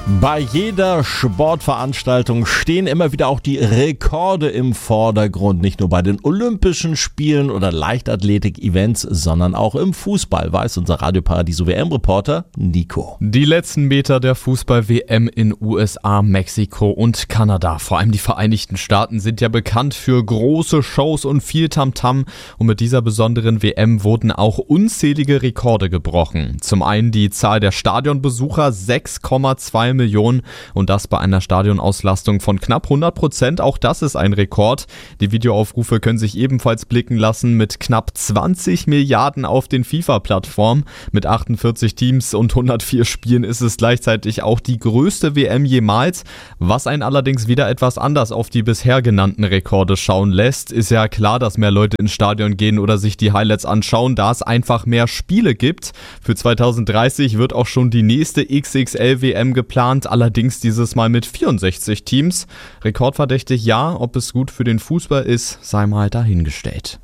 Bei jeder Sportveranstaltung stehen immer wieder auch die Rekorde im Vordergrund. Nicht nur bei den Olympischen Spielen oder Leichtathletik-Events, sondern auch im Fußball, weiß unser Radioparadiso WM-Reporter Nico. Die letzten Meter der Fußball-WM in USA, Mexiko und Kanada, vor allem die Vereinigten Staaten, sind ja bekannt für große Shows und viel Tamtam. Und mit dieser besonderen WM wurden auch unzählige Rekorde gebrochen. Zum einen die Zahl der Stadionbesucher, 6,2 Millionen, und das bei einer Stadionauslastung von knapp 100%. Auch das ist ein Rekord. Die Videoaufrufe können sich ebenfalls blicken lassen mit knapp 20 Milliarden auf den FIFA-Plattformen. Mit 48 Teams und 104 Spielen ist es gleichzeitig auch die größte WM jemals. Was einen allerdings wieder etwas anders auf die bisher genannten Rekorde schauen lässt, ist ja klar, dass mehr Leute ins Stadion gehen oder sich die Highlights anschauen, da es einfach mehr Spiele gibt. Für 2030 wird auch schon die nächste XXL-WM geplant, allerdings dieses Mal mit 64 Teams. Rekordverdächtig ja, ob es gut für den Fußball ist, sei mal dahingestellt.